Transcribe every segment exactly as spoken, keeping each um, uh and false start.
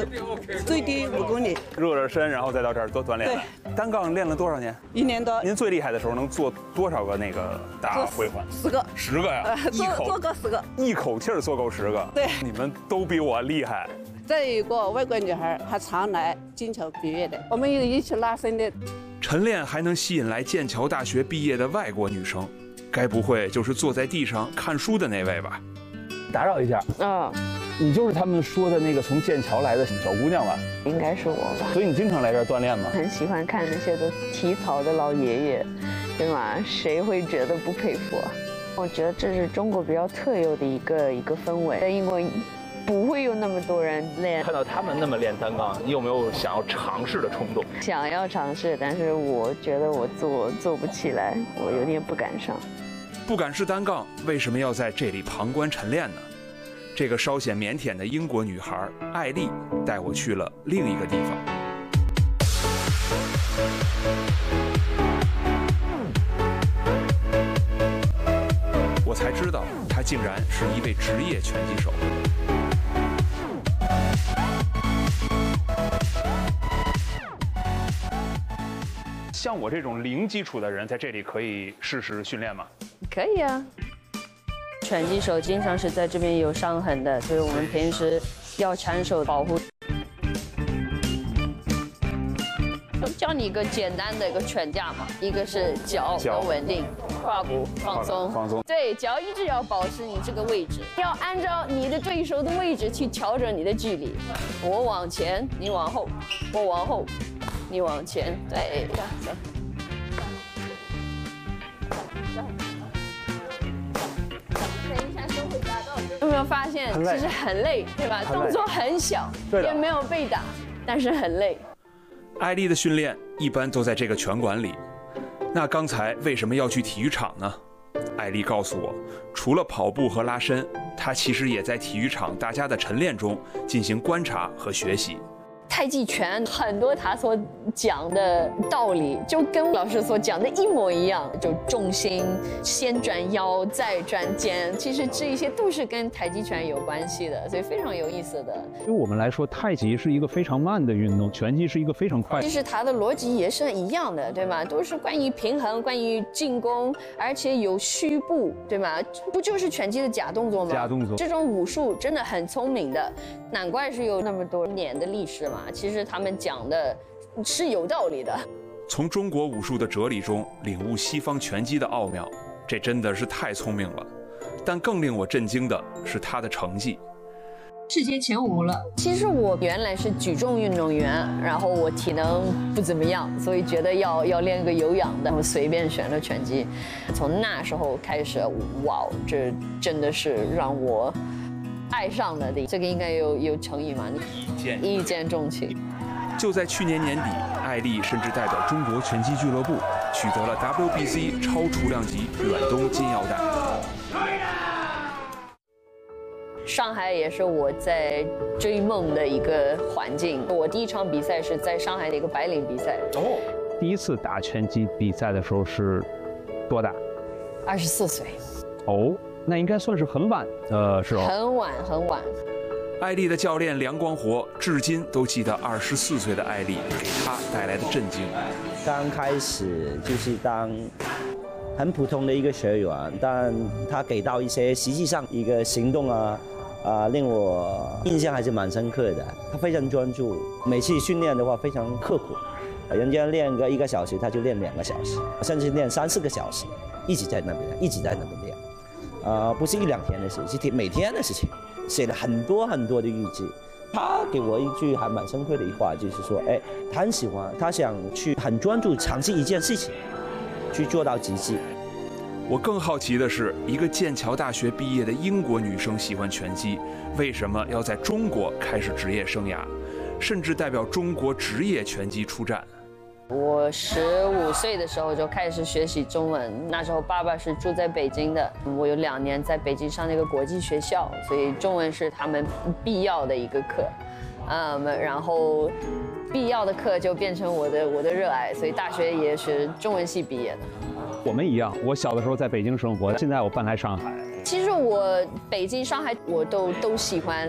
最低五公里。 热热身，然后再到这儿做锻炼。 对， 单杠练了多少年？ 一年多。 您最厉害的时候能做多少个那个大回环？ 十个。 十个呀！一做口做够十个。 一口气儿做够十个。 对， 你们都比我厉害。 这有一个外国女孩，她常来剑桥毕业的，我们有一起拉伸的。 晨练还能吸引来剑桥大学毕业的外国女生，该不会就是坐在地上看书的那位吧？ 打扰一下， 嗯， 你就是他们说的那个从剑桥来的小姑娘吧？ 应该是我吧。 所以你经常来这儿锻炼吗？ 很喜欢看那些都体操的老爷爷，对吗？谁会觉得不佩服啊？我觉得这是中国比较特有的一个一个氛围，在英国不会有那么多人练。 看到他们那么练单杠，你有没有想要尝试的冲动？ 想要尝试，但是我觉得我做做不起来，我有点不敢上。 不敢试单杠，为什么要在这里旁观晨练呢？这个稍显腼腆的英国女孩艾丽带我去了另一个地方。我才知道，她竟然是一位职业拳击手。 像我这种零基础的人，在这里可以试试训练吗？ 可以啊。拳击手经常是在这边有伤痕的，所以我们平时要长手保护。就教你一个简单的一个拳架嘛，一个是脚要稳定，胯骨放松， 放松。 对，脚一直要保持你这个位置，要按照你的对手的位置去调整你的距离。我往前，你往后；我往后，你往前。对，这样子。有没有发现，其实很累，对吧？动作很小，也没有被打，但是很累。 艾丽的训练一般都在这个拳馆里，那刚才为什么要去体育场呢？艾丽告诉我，除了跑步和拉伸，她其实也在体育场大家的晨练中进行观察和学习。 太极拳很多他所讲的道理就跟老师所讲的一模一样，就重心先转腰再转肩，其实这一些都是跟太极拳有关系的，所以非常有意思的。 对于我们来说，太极是一个非常慢的运动，拳击是一个非常快。 其实它的逻辑也是一样的，对吗？都是关于平衡，关于进攻，而且有虚步，对吗？不就是拳击的假动作吗？ 假动作。 这种武术真的很聪明的，难怪是有那么多年的历史嘛。其实他们讲的是有道理的。 从中国武术的哲理中领悟西方拳击的奥妙，这真的是太聪明了。但更令我震惊的是他的成绩， 世界前五了。 其实我原来是举重运动员，然后我体能不怎么样，所以觉得要要练个有氧的，我随便选了拳击。从那时候开始，哇，这真的是让我爱上了的。这个应该有有成语嘛？ 一见一见钟情。 就在去年年底，艾丽甚至代表中国拳击俱乐部取得了 W B C 超重量级远东金腰带。 上海也是我在追梦的一个环境。我第一场比赛是在上海的一个白领比赛。 哦，第一次打拳击比赛的时候是多大？ 二十四岁。 哦，那应该算是很晚的时候。 很晚很晚。 艾丽的教练梁光活至今都记得二十四岁的艾丽给他带来的震惊。 刚开始就是当很普通的一个学员，但他给到一些实际上一个行动啊啊，令我印象还是蛮深刻的。他非常专注，每次训练的话非常刻苦，人家练个一个小时，他就练两个小时，甚至练三四个小时，一直在那边，一直在那边练。啊、呃，不是一两天的事，是每天的事情。写了很多很多的日记，他给我一句还蛮深刻的一话，就是说，哎，他很喜欢，他想去很专注尝试一件事情，去做到极致。 我更好奇的是，一个剑桥大学毕业的英国女生喜欢拳击，为什么要在中国开始职业生涯，甚至代表中国职业拳击出战？ 我十五岁的时候就开始学习中文，那时候爸爸是住在北京的，我有两年在北京上那个国际学校，所以中文是他们必要的一个课，嗯，然后必要的课就变成我的我的热爱，所以大学也是中文系毕业的。 我们一样，我小的时候在北京生活，现在我搬来上海。 其实我北京、上海我都都喜欢，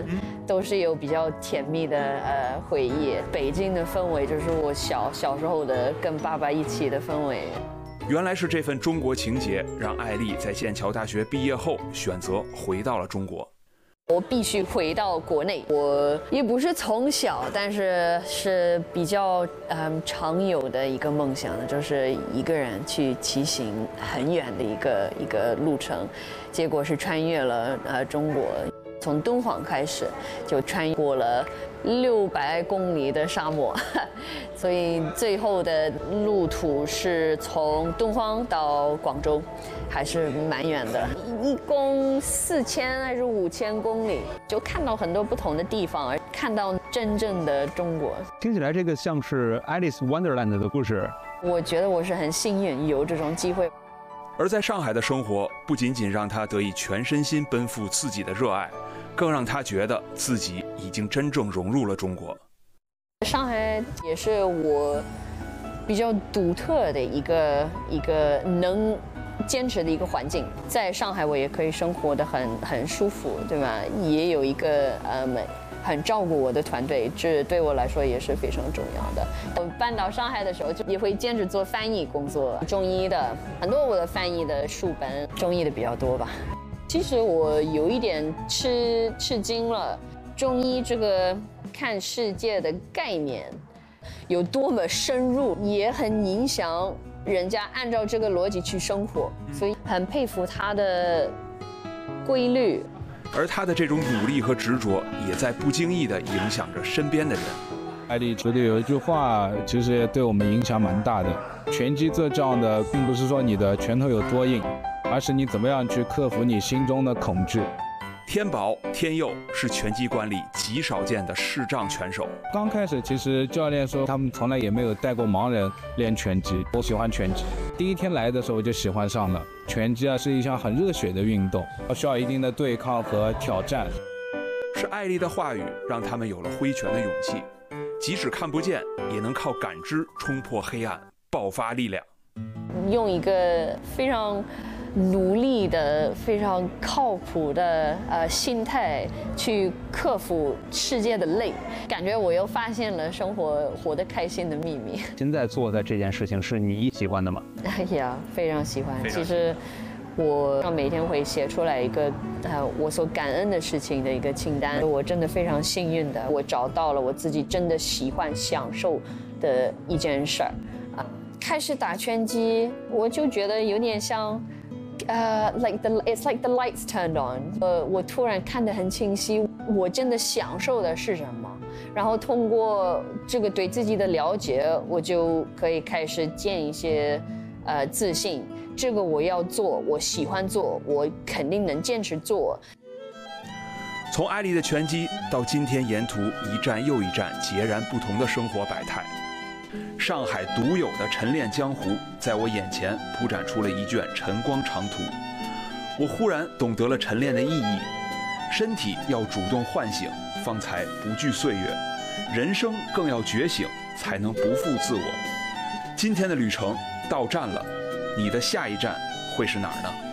都是有比较甜蜜的呃回忆。北京的氛围就是我小小时候的跟爸爸一起的氛围。 原来是这份中国情结，让艾丽在剑桥大学毕业后选择回到了中国。 我必须回到国内。我也不是从小，但是是比较嗯常有的一个梦想呢，就是一个人去骑行很远的一个一个路程，结果是穿越了呃中国，从敦煌开始就穿过了六百公里的沙漠，所以最后的路途是从敦煌到广州，还是蛮远的，一共四千还是五千公里，就看到很多不同的地方，而看到真正的中国。 听起来这个像是 Alice Wonderland 的故事。 我觉得我是很幸运有这种机会。 而在上海的生活，不仅仅让他得以全身心奔赴自己的热爱，更让他觉得自己已经真正融入了中国。 上海也是我比较独特的一个一个能坚持的一个环境，在上海我也可以生活得很很舒服，对吧？也有一个嗯很照顾我的团队，这对我来说也是非常重要的。我搬到上海的时候，就也会兼职做翻译工作，中医的很多我的翻译的书本，中医的比较多吧。其实我有一点吃吃惊了，中医这个看世界的概念有多么深入，也很影响人家按照这个逻辑去生活，所以很佩服他的规律。 而他的这种努力和执着，也在不经意地影响着身边的人。 艾丽觉得有一句话，其实也对我们影响蛮大的。拳击最重要的，并不是说你的拳头有多硬，而是你怎么样去克服你心中的恐惧。 天宝、天佑是拳击馆里极少见的视障拳手。 刚开始其实教练说他们从来也没有带过盲人练拳击，我喜欢拳击。第一天来的时候我就喜欢上了。拳击啊是一项很热血的运动，需要一定的对抗和挑战。 是艾丽的话语让他们有了挥拳的勇气，即使看不见，也能靠感知冲破黑暗，爆发力量。 用一个非常努力的、非常靠谱的呃心态去克服世界的累，感觉我又发现了生活活得开心的秘密。 现在做的这件事情是你喜欢的吗？ 哎呀，非常喜欢。其实我每天会写出来一个呃我所感恩的事情的一个清单。我真的非常幸运的，我找到了我自己真的喜欢、享受的一件事儿啊。开始打拳击，我就觉得有点像。呃、uh, ，like the it's like the lights turned on。呃，我突然看得很清晰，我真的享受的是什么。然后通过这个对自己的了解，我就可以开始建一些呃自信。这个我要做，我喜欢做，我肯定能坚持做。 从艾丽的拳击到今天沿途一站又一站截然不同的生活百态。上海独有的晨练江湖，在我眼前铺展出了一卷晨光长图。我忽然懂得了晨练的意义，身体要主动唤醒，方才不惧岁月；人生更要觉醒，才能不负自我。今天的旅程到站了，你的下一站会是哪儿呢？